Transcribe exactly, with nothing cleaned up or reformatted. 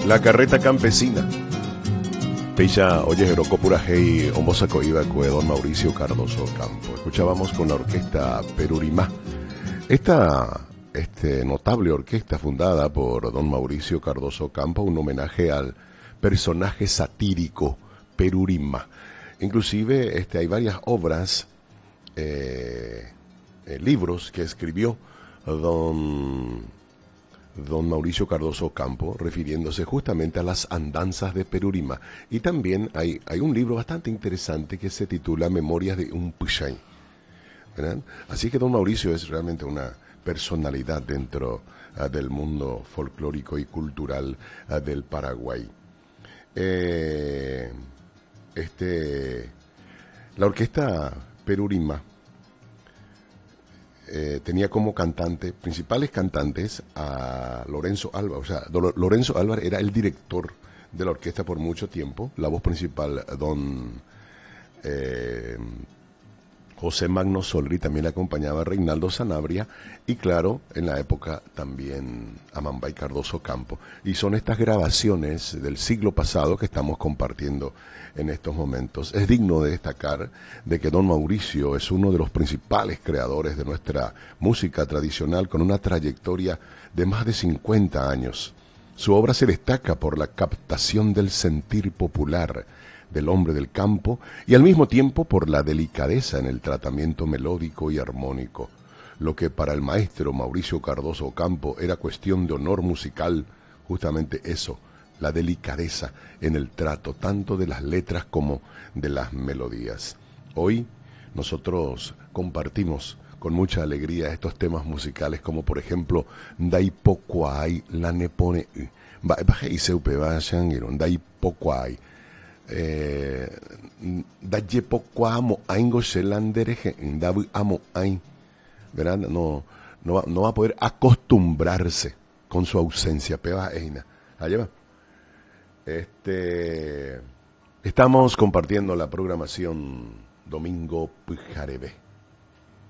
La carreta campesina. Pecha oye Jerocópura Hey Ombosaco iba con don Mauricio Cardoso Campo. Escuchábamos con la orquesta Perurimá. Esta este, notable orquesta fundada por don Mauricio Cardoso Campo, un homenaje al personaje satírico Perurimá. Inclusive este, hay varias obras, eh, eh, libros que escribió don... don Mauricio Cardoso Campo, refiriéndose justamente a las andanzas de Perurimá. Y también hay, hay un libro bastante interesante que se titula Memorias de un Puchay. ¿Verdad? Así que don Mauricio es realmente una personalidad dentro uh, del mundo folclórico y cultural uh, del Paraguay. Eh, este, la orquesta Perurimá Eh, tenía como cantante, principales cantantes, a Lorenzo Álvar. O sea, Lorenzo Álvar era el director de la orquesta por mucho tiempo. La voz principal, don eh, José Magno Solri, también le acompañaba a Reinaldo Sanabria, y claro, en la época también a Mambay Cardoso Campo. Y son estas grabaciones del siglo pasado que estamos compartiendo en estos momentos. Es digno de destacar de que don Mauricio es uno de los principales creadores de nuestra música tradicional, con una trayectoria de más de cincuenta años. Su obra se destaca por la captación del sentir popular del hombre del campo y al mismo tiempo por la delicadeza en el tratamiento melódico y armónico. Lo que para el maestro Mauricio Cardoso Campo era cuestión de honor musical, justamente eso, la delicadeza en el trato tanto de las letras como de las melodías. Hoy nosotros compartimos con mucha alegría estos temas musicales, como por ejemplo Daipocuay la nepone Daipocuay Eh, daye poco amo aingo shelandereje dabu amo ain, ¿verdad? No, no, va, no va a poder acostumbrarse con su ausencia. Peba eina. Allá va. Este, estamos compartiendo la programación Domingo Pujarebe.